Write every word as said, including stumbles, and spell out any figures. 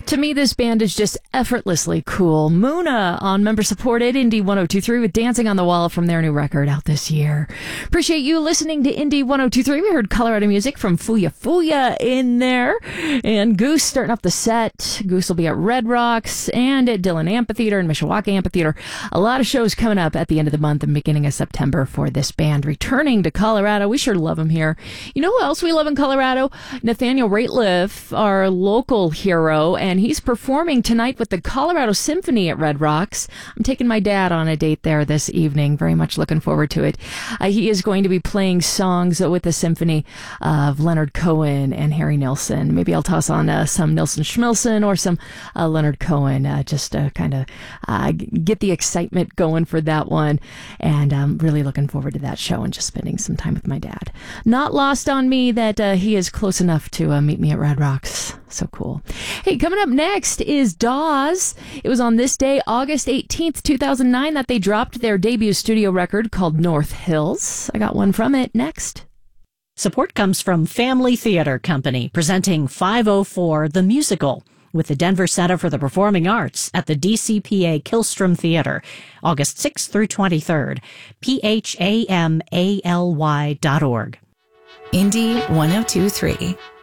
To me, this band is just effortlessly cool. Muna on member-supported Indie one oh two three with Dancing on the Wall from their new record out this year. Appreciate you listening to Indie one oh two three. We heard Colorado music from Fuya Fuya in there. And Goose starting up the set. Goose will be at Red Rocks and at Dillon Amphitheater and Mishawaka Amphitheater. A lot of shows coming up at the end of the month and beginning of September for this band returning to Colorado. We sure love them here. You know who else we love in Colorado? Nathaniel Rateliff, our local hero, and he's performing tonight with the Colorado Symphony at Red Rocks. I'm taking my dad on a date there this evening. Very much looking forward to it. Uh, he is going to be playing songs with the symphony of Leonard Cohen and Harry Nilsson. Maybe I'll toss on uh, some Nilsson Schmilsson or some uh, Leonard Cohen, uh, just to kind of uh, get the excitement going for that one. And I'm really looking forward to that show and just spending some time with my dad. Not lost on me that uh, he is close enough to uh, meet me at Red Rocks. So cool. Hey, coming up next is Dawes. It was on this day, August eighteenth, two thousand nine, that they dropped their debut studio record called North Hills. I got one from it next. Support comes from Family Theater Company, presenting five oh four The Musical with the Denver Center for the Performing Arts at the D C P A Killstrom Theater, August sixth through twenty-third. P H A M A L Y dot org. Indie one oh two three.